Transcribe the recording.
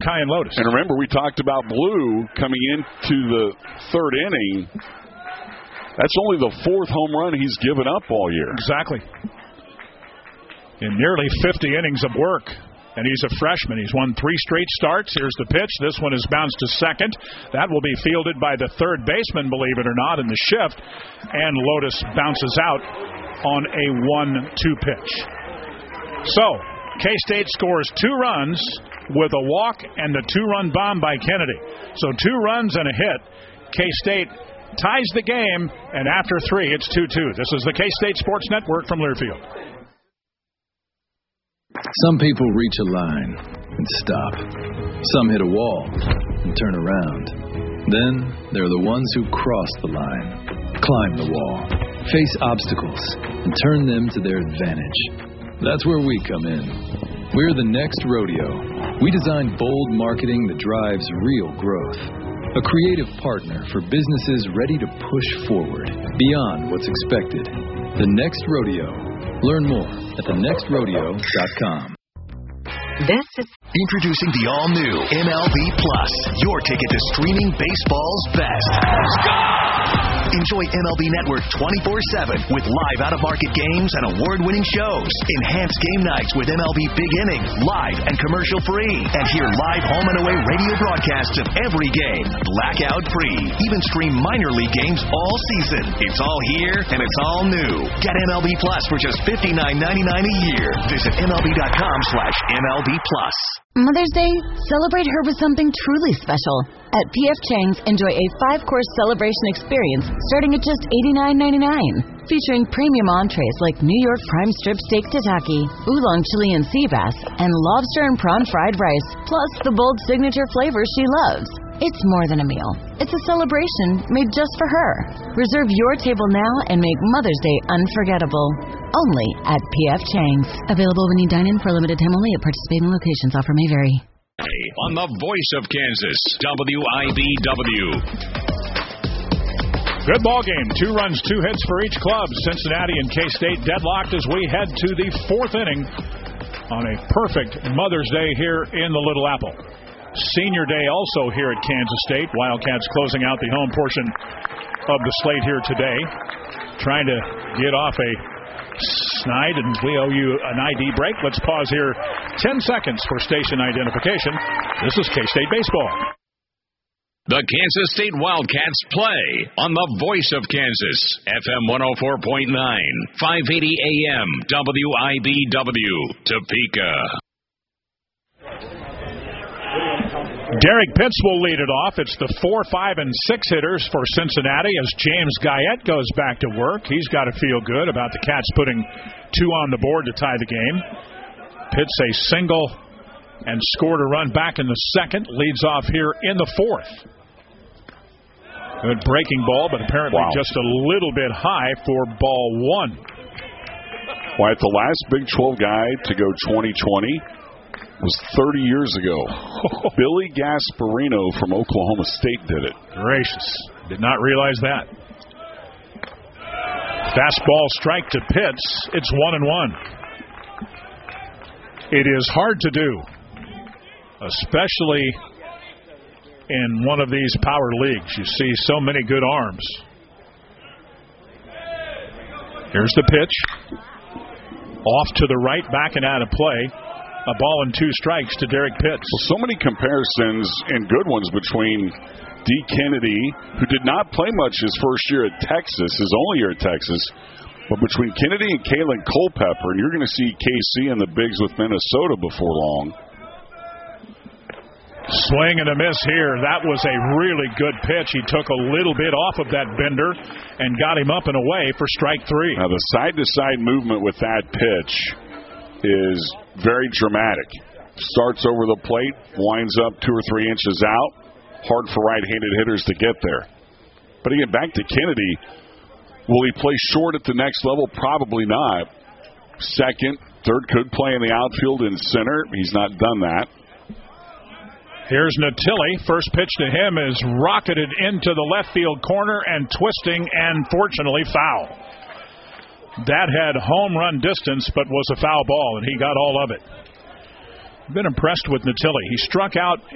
Ty and Lotus. And remember, we talked about Blue coming into the third inning. That's only the fourth home run he's given up all year. Exactly. In nearly 50 innings of work. And he's a freshman. He's won 3 straight starts. Here's the pitch. This one is bounced to second. That will be fielded by the third baseman, believe it or not, in the shift. And Lotus bounces out on a 1-2 pitch. So, K-State scores 2 runs with a walk and the 2-run bomb by Kennedy. So 2 runs and a hit. K-State ties the game, and after 3, it's 2-2. This is the K-State Sports Network from Learfield. Some people reach a line and stop. Some hit a wall and turn around. Then there are the ones who cross the line, climb the wall, face obstacles, and turn them to their advantage. That's where we come in. We're the next rodeo. We design bold marketing that drives real growth. A creative partner for businesses ready to push forward beyond what's expected. The Next Rodeo. Learn more at thenextrodeo.com. This is introducing the all-new MLB Plus, your ticket to streaming baseball's best. Enjoy MLB Network 24/7 with live out-of-market games and award-winning shows. Enhance game nights with MLB Big Inning, live and commercial-free. And hear live home and away radio broadcasts of every game, blackout-free. Even stream minor league games all season. It's all here and it's all new. Get MLB Plus for just $59.99 a year. Visit MLB.com/MLB Plus. Mother's Day, celebrate her with something truly special. At P.F. Chang's, enjoy a 5-course celebration experience starting at just $89.99. Featuring premium entrees like New York prime strip steak tataki, oolong chili and sea bass, and lobster and prawn fried rice, plus the bold signature flavors she loves. It's more than a meal. It's a celebration made just for her. Reserve your table now and make Mother's Day unforgettable. Only at P.F. Chang's. Available when you dine in for a limited time only at participating locations. Offer may vary. On the voice of Kansas, WIBW. Good ball game. 2 runs, 2 hits for each club. Cincinnati and K-State deadlocked as we head to the 4th inning on a perfect Mother's Day here in the Little Apple. Senior Day also here at Kansas State. Wildcats closing out the home portion of the slate here today. Trying to get off a snide, and we owe you an ID break. Let's pause here 10 seconds for station identification. This is K-State Baseball. The Kansas State Wildcats play on the voice of Kansas, FM 104.9, 580 AM, WIBW, Topeka. Derek Pitts will lead it off. It's the 4, 5, and 6 hitters for Cincinnati as James Guyette goes back to work. He's got to feel good about the Cats putting 2 on the board to tie the game. Pitts a single and scored a run back in the 2nd. Leads off here in the 4th. Good breaking ball, but apparently just a little bit high for ball 1. Why, the last Big 12 guy to go 2020 was 30 years ago. Billy Gasparino from Oklahoma State did it. Gracious. Did not realize that. Fastball strike to Pitts. It's 1-1. It is hard to do, especially in one of these power leagues. You see so many good arms. Here's the pitch. Off to the right, back and out of play. A ball and 2 strikes to Derek Pitts. Well, so many comparisons and good ones between D. Kennedy, who did not play much his first year at Texas, his only year at Texas, but between Kennedy and Kalen Culpepper, and you're going to see KC in the bigs with Minnesota before long. Swing and a miss here. That was a really good pitch. He took a little bit off of that bender and got him up and away for strike 3. Now, the side-to-side movement with that pitch is very dramatic. Starts over the plate, winds up 2 or 3 inches out. Hard for right-handed hitters to get there. But again, back to Kennedy. Will he play short at the next level? Probably not. 2nd, 3rd could play in the outfield and center. He's not done that. Here's Natilli. First pitch to him is rocketed into the left field corner and twisting and fortunately foul. That had home run distance but was a foul ball, and he got all of it. Been impressed with Natilli. He struck out